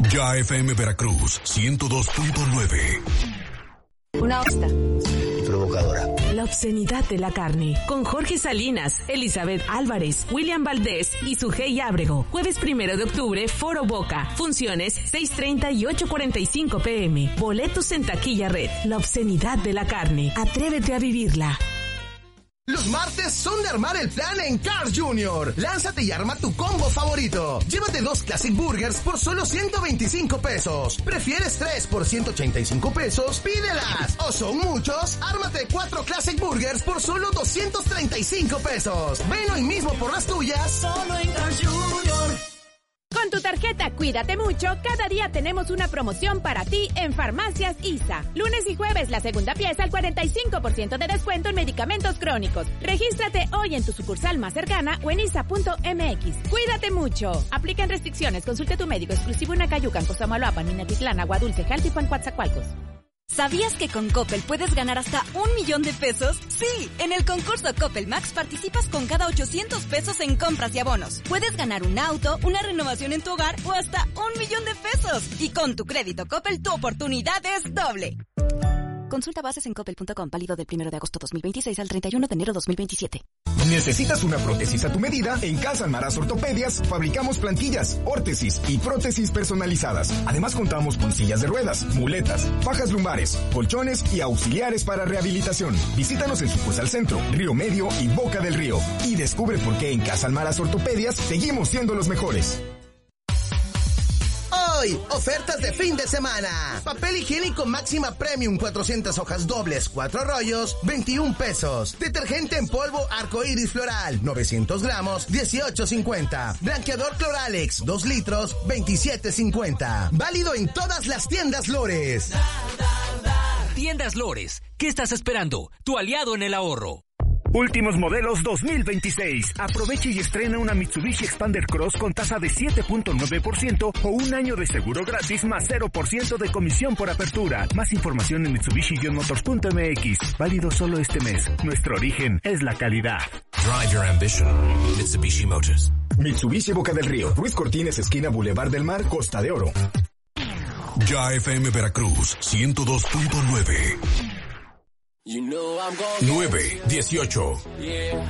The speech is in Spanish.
Ya FM Veracruz 102.9. Una hosta. Provocadora. La obscenidad de la carne. Con Jorge Salinas, Elizabeth Álvarez, William Valdés y Sujei Ábrego. Jueves 1 de octubre, Foro Boca. Funciones 6:30 y 8:45 p.m. Boletos en taquilla red. La obscenidad de la carne. Atrévete a vivirla. Los martes son de armar el plan en Carl's Jr. Lánzate y arma tu combo favorito. Llévate 2 Classic Burgers por solo 125 pesos. ¿Prefieres 3 por 185 pesos? ¡Pídelas! ¿O son muchos? Ármate 4 Classic Burgers por solo 235 pesos. Ven hoy mismo por las tuyas. Solo en Carl's Jr. Con tu tarjeta Cuídate Mucho, cada día tenemos una promoción para ti en Farmacias ISA. Lunes y jueves, la segunda pieza al 45% de descuento en medicamentos crónicos. Regístrate hoy en tu sucursal más cercana o en isa.mx. Cuídate mucho. Aplican restricciones. Consulte a tu médico exclusivo en Acayucan, Cosamaloapan, Minatitlán, Agua Dulce, Jaltipan, Coatzacoalcos. ¿Sabías que con Coppel puedes ganar hasta 1 millón de pesos? Sí, en el concurso Coppel Max participas con cada 800 pesos en compras y abonos. Puedes ganar un auto, una renovación en tu hogar o hasta 1 millón de pesos. Y con tu crédito Coppel, tu oportunidad es doble. Consulta bases en coppel.com, válido del 1 de agosto 2026 al 31 de enero 2027. ¿Necesitas una prótesis a tu medida? En Casa Almaraz Ortopedias fabricamos plantillas, órtesis y prótesis personalizadas. Además contamos con sillas de ruedas, muletas, fajas lumbares, colchones y auxiliares para rehabilitación. Visítanos en sucursal Centro, Río Medio y Boca del Río. Y descubre por qué en Casa Almaraz Ortopedias seguimos siendo los mejores. Hoy, ofertas de fin de semana. Papel higiénico Máxima Premium 400 hojas dobles, 4 rollos, 21 pesos. Detergente en polvo Arcoíris Floral, 900 gramos, 18.50. Blanqueador Cloralex, 2 litros, 27.50. Válido en todas las tiendas Lores. Tiendas Lores, ¿qué estás esperando? Tu aliado en el ahorro. Últimos modelos 2026. Aprovecha y estrena una Mitsubishi Expander Cross con tasa de 7.9% o un año de seguro gratis más 0% de comisión por apertura. Más información en Mitsubishi-motors.mx. Válido solo este mes. Nuestro origen es la calidad. Drive your ambition. Mitsubishi Motors. Mitsubishi Boca del Río. Ruiz Cortines, esquina Boulevard del Mar, Costa de Oro. Ya FM Veracruz 102.9. 9:18.